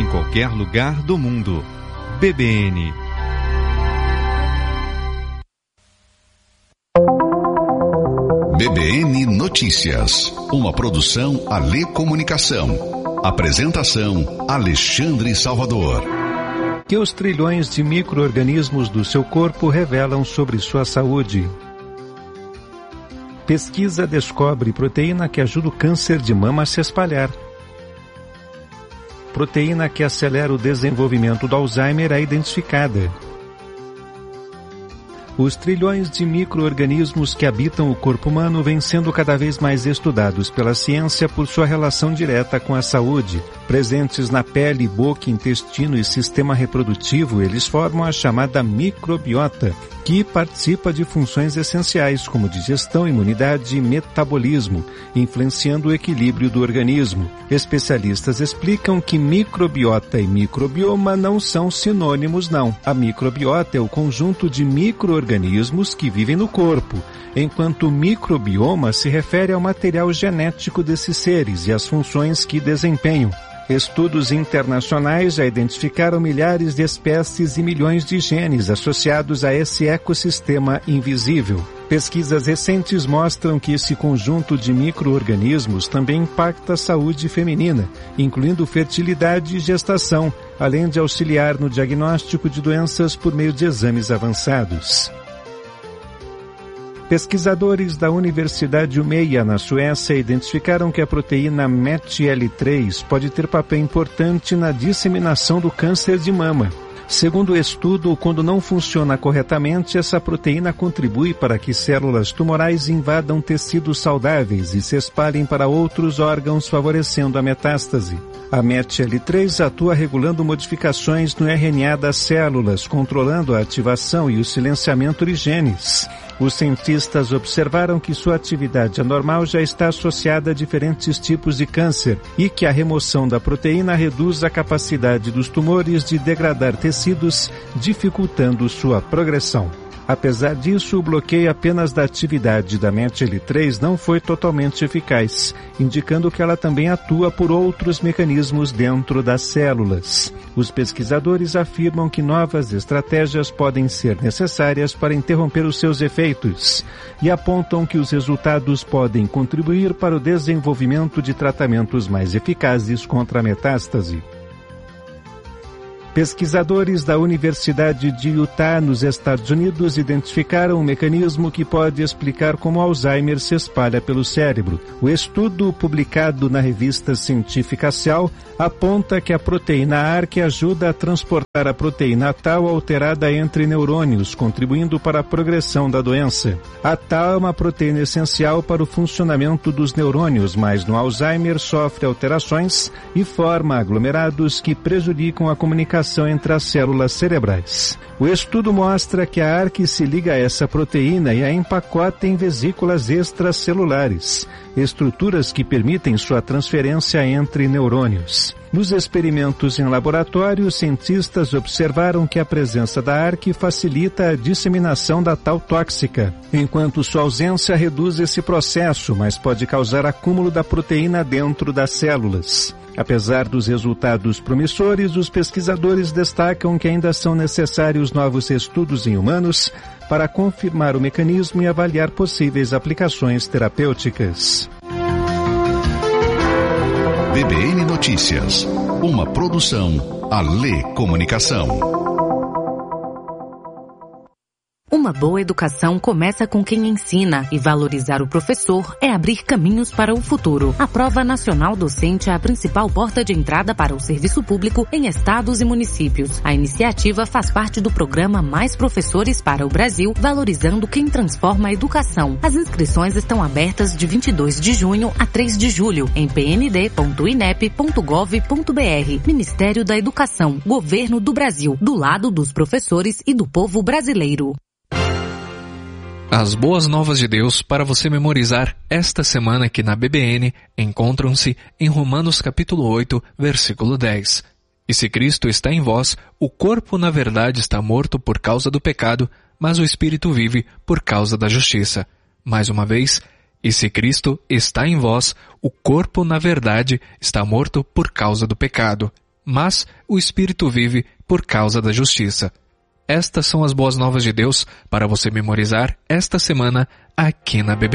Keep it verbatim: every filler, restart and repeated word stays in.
em qualquer lugar do mundo. B B N. B B N Notícias, uma produção Alê Comunicação. Apresentação Alexandre Salvador. Que os trilhões de micro-organismos do seu corpo revelam sobre sua saúde. Pesquisa descobre proteína que ajuda o câncer de mama a se espalhar. Proteína que acelera o desenvolvimento do Alzheimer é identificada. Os trilhões de micro-organismos que habitam o corpo humano vêm sendo cada vez mais estudados pela ciência por sua relação direta com a saúde. Presentes na pele, boca, intestino e sistema reprodutivo, eles formam a chamada microbiota, que participa de funções essenciais como digestão, imunidade e metabolismo, influenciando o equilíbrio do organismo. Especialistas explicam que microbiota e microbioma não são sinônimos, não. A microbiota é o conjunto de micro-organismos que vivem no corpo, enquanto o microbioma se refere ao material genético desses seres e às funções que desempenham. Estudos internacionais já identificaram milhares de espécies e milhões de genes associados a esse ecossistema invisível. Pesquisas recentes mostram que esse conjunto de micro-organismos também impacta a saúde feminina, incluindo fertilidade e gestação, além de auxiliar no diagnóstico de doenças por meio de exames avançados. Pesquisadores da Universidade Umeå, na Suécia, identificaram que a proteína M E T L três pode ter papel importante na disseminação do câncer de mama. Segundo o estudo, quando não funciona corretamente, essa proteína contribui para que células tumorais invadam tecidos saudáveis e se espalhem para outros órgãos, favorecendo a metástase. A M E T L três atua regulando modificações no R N A das células, controlando a ativação e o silenciamento de genes. Os cientistas observaram que sua atividade anormal já está associada a diferentes tipos de câncer e que a remoção da proteína reduz a capacidade dos tumores de degradar tecidos, dificultando sua progressão. Apesar disso, o bloqueio apenas da atividade da M E T L três não foi totalmente eficaz, indicando que ela também atua por outros mecanismos dentro das células. Os pesquisadores afirmam que novas estratégias podem ser necessárias para interromper os seus efeitos e apontam que os resultados podem contribuir para o desenvolvimento de tratamentos mais eficazes contra a metástase. Pesquisadores da Universidade de Utah, nos Estados Unidos, identificaram um mecanismo que pode explicar como o Alzheimer se espalha pelo cérebro. O estudo, publicado na revista científica Cell, aponta que a proteína A R C ajuda a transportar a proteína tau alterada entre neurônios, contribuindo para a progressão da doença. A tau é uma proteína essencial para o funcionamento dos neurônios, mas no Alzheimer sofre alterações e forma aglomerados que prejudicam a comunicação entre as células cerebrais. O estudo mostra que a A R C se liga a essa proteína e a empacota em vesículas extracelulares, estruturas que permitem sua transferência entre neurônios. Nos experimentos em laboratório, os cientistas observaram que a presença da A R C facilita a disseminação da tau tóxica, enquanto sua ausência reduz esse processo, mas pode causar acúmulo da proteína dentro das células. Apesar dos resultados promissores, os pesquisadores destacam que ainda são necessários novos estudos em humanos para confirmar o mecanismo e avaliar possíveis aplicações terapêuticas. B B N Notícias, uma produção Alê Comunicação. Uma boa educação começa com quem ensina, e valorizar o professor é abrir caminhos para o futuro. A Prova Nacional Docente é a principal porta de entrada para o serviço público em estados e municípios. A iniciativa faz parte do programa Mais Professores para o Brasil, valorizando quem transforma a educação. As inscrições estão abertas de vinte e dois de junho a três de julho em p n d ponto i n e p ponto gov ponto b r. Ministério da Educação, Governo do Brasil, do lado dos professores e do povo brasileiro. As boas novas de Deus para você memorizar esta semana aqui na B B N encontram-se em Romanos capítulo oito, versículo dez. E se Cristo está em vós, o corpo na verdade está morto por causa do pecado, mas o espírito vive por causa da justiça. Mais uma vez, e se Cristo está em vós, o corpo na verdade está morto por causa do pecado. mas o espírito vive por causa da justiça. Estas são as boas novas de Deus para você memorizar esta semana aqui na B B